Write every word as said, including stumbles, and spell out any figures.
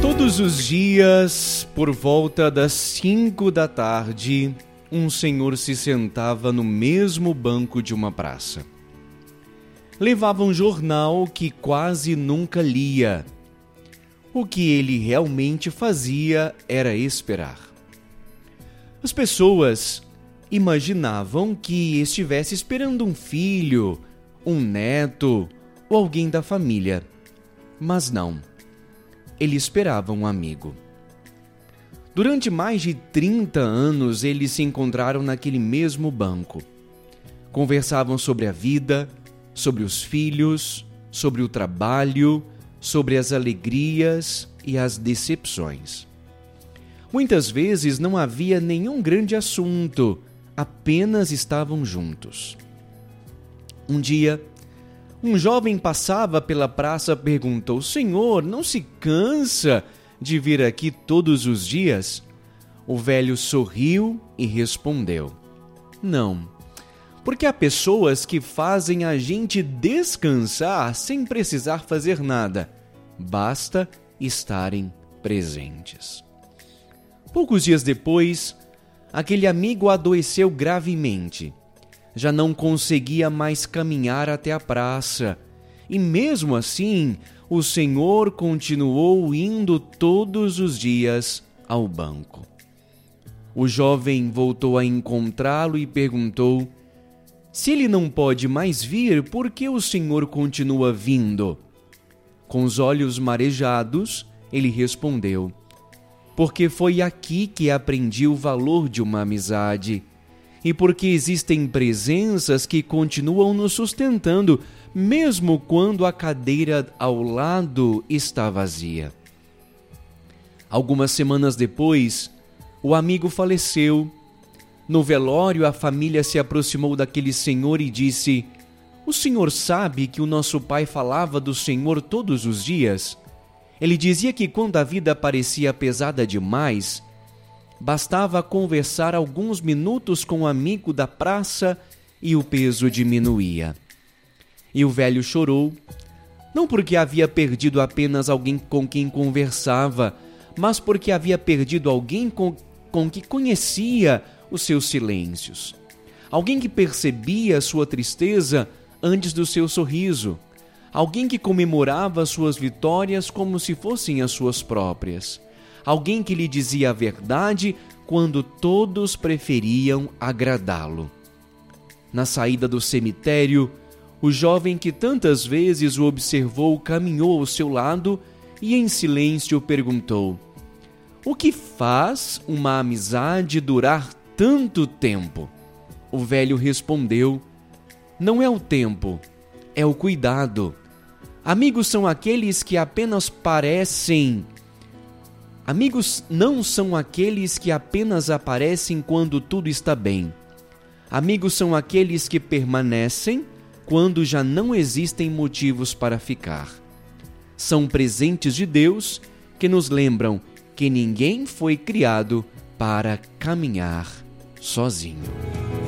Todos os dias, por volta das cinco da tarde, um senhor se sentava no mesmo banco de uma praça. Levava um jornal que quase nunca lia. O que ele realmente fazia era esperar. As pessoas imaginavam que estivesse esperando um filho, um neto ou alguém da família. Mas não. Ele esperava um amigo. Durante mais de trinta anos, eles se encontraram naquele mesmo banco. Conversavam sobre a vida, sobre os filhos, sobre o trabalho, sobre as alegrias e as decepções. Muitas vezes não havia nenhum grande assunto, apenas estavam juntos. Um dia, um jovem passava pela praça e perguntou: Senhor, não se cansa de vir aqui todos os dias? O velho sorriu e respondeu: Não, porque há pessoas que fazem a gente descansar sem precisar fazer nada. Basta estarem presentes. Poucos dias depois, aquele amigo adoeceu gravemente. Já não conseguia mais caminhar até a praça. E mesmo assim, o Senhor continuou indo todos os dias ao banco. O jovem voltou a encontrá-lo e perguntou: Se ele não pode mais vir, por que o Senhor continua vindo? Com os olhos marejados, ele respondeu: Porque foi aqui que aprendi o valor de uma amizade. E porque existem presenças que continuam nos sustentando, mesmo quando a cadeira ao lado está vazia. Algumas semanas depois, o amigo faleceu. No velório, a família se aproximou daquele senhor e disse: O senhor sabe que o nosso pai falava do Senhor todos os dias? Ele dizia que quando a vida parecia pesada demais, bastava conversar alguns minutos com o amigo da praça e o peso diminuía. E o velho chorou, não porque havia perdido apenas alguém com quem conversava, mas porque havia perdido alguém com, com que conhecia os seus silêncios. Alguém que percebia sua tristeza antes do seu sorriso. Alguém que comemorava suas vitórias como se fossem as suas próprias. Alguém que lhe dizia a verdade quando todos preferiam agradá-lo. Na saída do cemitério, o jovem que tantas vezes o observou caminhou ao seu lado e em silêncio perguntou: O que faz uma amizade durar tanto tempo? O velho respondeu: Não é o tempo, é o cuidado. Amigos são aqueles que apenas parecem Amigos não são aqueles que apenas aparecem quando tudo está bem. Amigos são aqueles que permanecem quando já não existem motivos para ficar. São presentes de Deus que nos lembram que ninguém foi criado para caminhar sozinho.